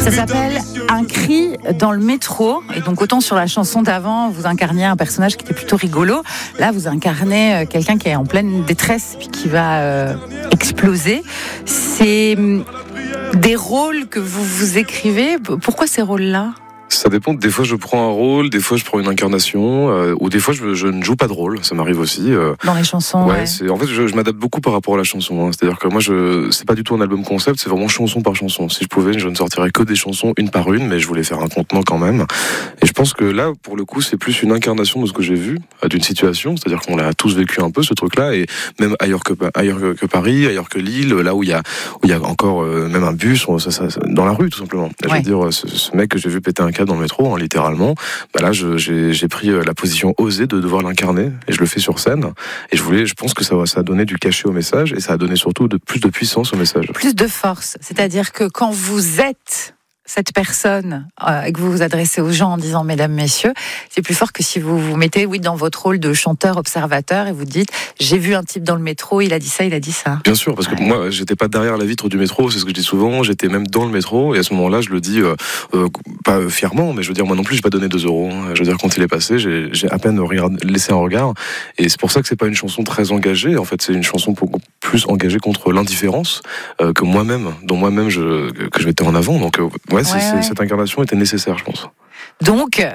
Ça s'appelle Un cri dans le métro. Et donc autant sur la chanson d'avant, vous incarniez un personnage qui était plutôt rigolo. Là, vous incarnez quelqu'un qui est en pleine détresse puis qui va exploser. C'est des rôles que vous écrivez. Pourquoi ces rôles-là ? Ça dépend. Des fois, je prends un rôle, des fois, je prends une incarnation, ou des fois, je ne joue pas de rôle. Ça m'arrive aussi. Dans les chansons, ouais. En fait, je m'adapte beaucoup par rapport à la chanson. Hein. C'est-à-dire que moi, c'est pas du tout un album concept, c'est vraiment chanson par chanson. Si je pouvais, je ne sortirais que des chansons une par une, mais je voulais faire un contenant quand même. Et je pense que là, pour le coup, c'est plus une incarnation de ce que j'ai vu, d'une situation. C'est-à-dire qu'on l'a tous vécu un peu, ce truc-là, et même ailleurs que Paris, ailleurs que Lille, là où il y a encore même un bus, dans la rue, tout simplement. Ouais. Je veux dire, ce mec que j'ai vu péter un câble dans le métro, hein, littéralement, là j'ai pris la position osée de devoir l'incarner et je le fais sur scène et je pense que ça a donné du cachet au message et ça a donné surtout plus de puissance au message. Plus de force, c'est-à-dire que quand vous êtes cette personne et que vous vous adressez aux gens en disant mesdames, messieurs, c'est plus fort que si vous vous mettez dans votre rôle de chanteur observateur et vous dites j'ai vu un type dans le métro, il a dit ça, il a dit ça. Bien sûr, parce que moi j'étais pas derrière la vitre du métro, c'est ce que je dis souvent, j'étais même dans le métro et à ce moment-là je le dis pas fièrement, mais je veux dire moi non plus j'ai pas donné 2 €. Je veux dire quand il est passé j'ai à peine laissé un regard et c'est pour ça que c'est pas une chanson très engagée, en fait c'est une chanson beaucoup plus engagée contre l'indifférence que moi-même, dont moi-même que je mettais en avant, donc cette incarnation était nécessaire, je pense. Donc,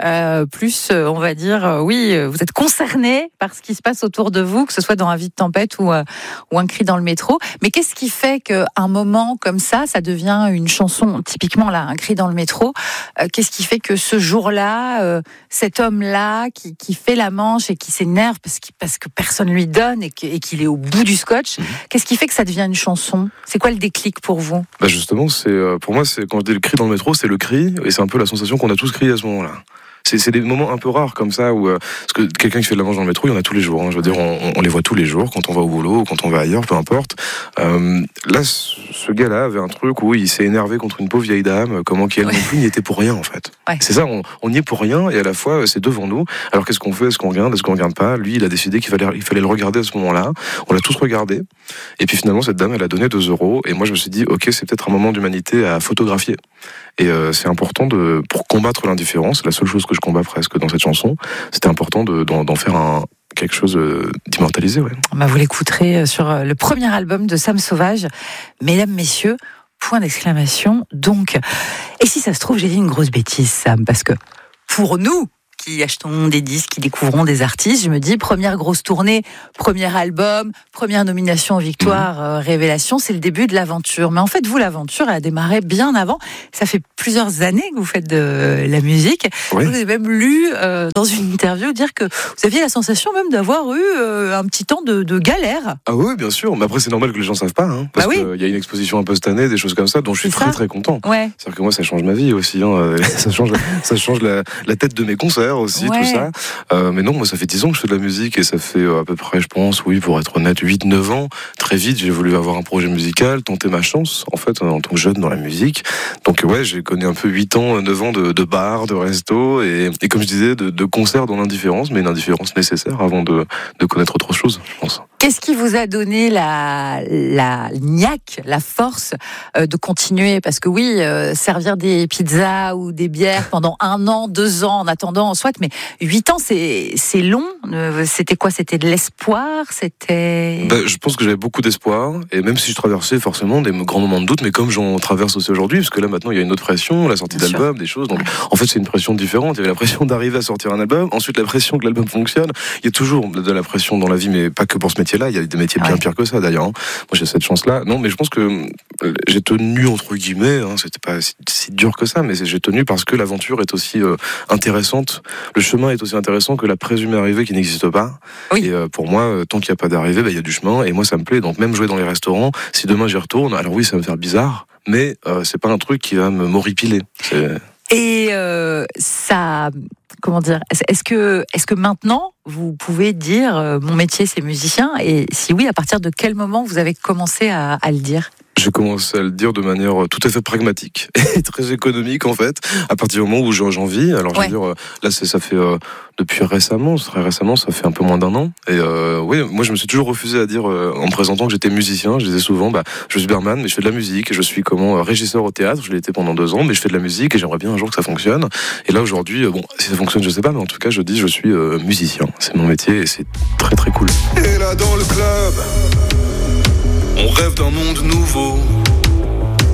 on va dire, oui, vous êtes concerné par ce qui se passe autour de vous, que ce soit dans Un vide tempête ou Un cri dans le métro. Mais qu'est-ce qui fait qu'un moment comme ça devient une chanson, typiquement là, Un cri dans le métro? Qu'est-ce qui fait que ce jour-là, cet homme-là qui fait la manche et qui s'énerve parce que personne lui donne et qu'il est au bout du scotch, qu'est-ce qui fait que ça devient une chanson? C'est quoi le déclic pour vous? Justement, pour moi, quand je dis le cri dans le métro, c'est le cri et c'est un peu la sensation qu'on a tous crié à ce moment-là. C'est des moments un peu rares comme ça où parce que quelqu'un qui fait de la manche dans le métro, il y en a tous les jours. Hein. Je veux dire, on les voit tous les jours quand on va au boulot ou quand on va ailleurs, peu importe. Là, ce gars-là avait un truc où il s'est énervé contre une pauvre vieille dame, comment qu'elle non plus n'y était pour rien en fait. Ouais. C'est ça, on y est pour rien et à la fois c'est devant nous. Alors qu'est-ce qu'on fait? Est-ce qu'on regarde? Est-ce qu'on regarde pas? Lui, il a décidé qu'il fallait le regarder à ce moment-là. On l'a tous regardé et puis finalement cette dame, elle a donné 2 € et moi je me suis dit ok, c'est peut-être un moment d'humanité à photographier. Et c'est important pour combattre l'indifférence, la seule chose que je combats presque dans cette chanson, c'était important d'en faire quelque chose d'immortalisé. Ouais. Vous l'écouterez sur le premier album de Sam Sauvage, Mesdames, Messieurs, point d'exclamation. Donc, et si ça se trouve, j'ai dit une grosse bêtise, Sam, parce que pour nous, qui achetons des disques, qui découvrons des artistes, je me dis, première grosse tournée, premier album, première nomination aux Victoires, Révélation, c'est le début de l'aventure. Mais en fait, vous, l'aventure, elle a démarré bien avant. Ça fait plusieurs années que vous faites de la musique. Oui. Vous avez même lu dans une interview dire que vous aviez la sensation même d'avoir eu un petit temps de galère. Ah oui, bien sûr. Mais après, c'est normal que les gens ne savent pas. Hein, parce qu'il y a une exposition un peu cette année, des choses comme ça, dont je suis très très content. Ouais. C'est-à-dire que moi, ça change ma vie aussi. Hein. Ça change la tête de mes concerts aussi, tout ça. Mais non, moi, ça fait 10 ans que je fais de la musique et ça fait à peu près, je pense, pour être honnête, 8-9 ans. Très vite, j'ai voulu avoir un projet musical, tenter ma chance, en fait, en tant que jeune dans la musique. Donc, j'ai connu un peu 8 ans, 9 ans de bars, de restos et comme je disais, de concerts dans l'indifférence, mais une indifférence nécessaire avant de connaître autre chose, je pense. Qu'est-ce qui vous a donné la niaque, la force de continuer? Parce que oui, servir des pizzas ou des bières pendant 1 an, 2 ans en attendant, soit, mais 8 ans, c'est long. C'était quoi? C'était de l'espoir? Je pense que j'avais beaucoup d'espoir, et même si je traversais forcément des grands moments de doute, mais comme j'en traverse aussi aujourd'hui, parce que là maintenant il y a une autre pression, la sortie d'album, des choses, donc en fait c'est une pression différente. Il y avait la pression d'arriver à sortir un album, ensuite la pression que l'album fonctionne. Il y a toujours de la pression dans la vie, mais pas que pour ce métier-là, il y a des métiers bien pires que ça d'ailleurs. Moi j'ai cette chance-là. Non, mais je pense que j'ai tenu entre guillemets, c'était pas si dur que ça, mais j'ai tenu parce que l'aventure est aussi intéressante. Le chemin est aussi intéressant que la présumée arrivée qui n'existe pas. Oui. Et pour moi, tant qu'il n'y a pas d'arrivée, il y a du chemin. Et moi, ça me plaît. Donc même jouer dans les restaurants, si demain j'y retourne, alors oui, ça va me faire bizarre, mais c'est pas un truc qui va m'horripiler. Et ça, comment dire, est-ce que maintenant vous pouvez dire mon métier c'est musicien, et si oui, à partir de quel moment vous avez commencé à le dire? J'ai commencé à le dire de manière tout à fait pragmatique et très économique en fait, à partir du moment où j'en vis. Alors je veux dire, là ça fait depuis récemment, très récemment, ça fait un peu moins d'un an. Et oui, moi je me suis toujours refusé à dire en me présentant que j'étais musicien. Je disais souvent, je suis barman, mais je fais de la musique. Et je suis régisseur au théâtre. Je l'ai été pendant 2 ans, mais je fais de la musique et j'aimerais bien un jour que ça fonctionne. Et là aujourd'hui, si ça fonctionne, je sais pas, mais en tout cas je dis je suis musicien. C'est mon métier et c'est très très cool. Et là dans le club, on rêve d'un monde nouveau.